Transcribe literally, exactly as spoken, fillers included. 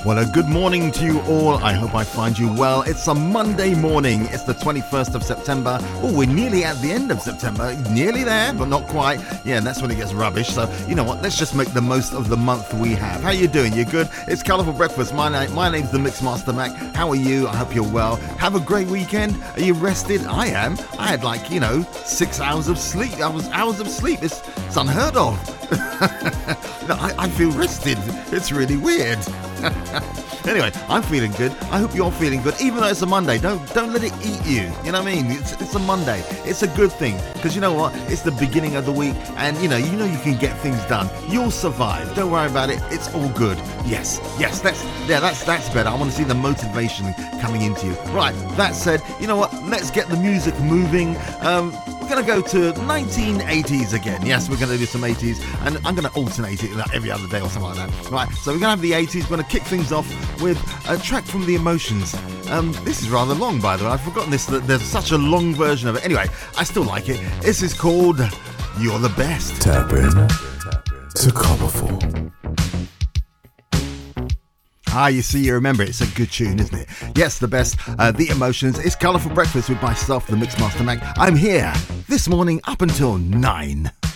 Well, a good morning to you all. I hope I find you well. It's a Monday morning. It's the twenty-first of September. Oh, we're nearly at the end of September. Nearly there, but not quite. Yeah, that's when it gets rubbish. So, you know what? Let's just make the most of the month we have. How you doing? You good? It's Colourful Breakfast. My, name, my name's the Mixmaster Mac. How are you? I hope you're well. Have a great weekend. Are you rested? I am. I had like, you know, six hours of sleep. I was hours of sleep. It's, it's unheard of. no, I, I feel rested. It's really weird. Anyway, I'm feeling good. I hope you're feeling good, even though it's a Monday. Don't don't let it eat you. You know what I mean? It's, it's a Monday. It's a good thing because you know what? It's the beginning of the week, and you know you know you can get things done. You'll survive. Don't worry about it. It's all good. Yes, yes. That's yeah. That's that's better. I want to see the motivation coming into you. Right. That said, you know what? Let's get the music moving. Um, We're going to go to nineteen eighties again. Yes, we're going to do some eighties, and I'm going to alternate it like every other day or something like that. Right, so we're going to have the eighties. We're going to kick things off with a track from The Emotions. Um, this is rather long, by the way. I've forgotten this. There's such a long version of it. Anyway, I still like it. This is called You're the Best. Tap in to Colourful. Ah, you see, you remember it. It's a good tune, isn't it? Yes, the best. Uh, the Emotions. It's Colourful Breakfast with myself, the Mixmaster Mac. I'm here this morning up until nine.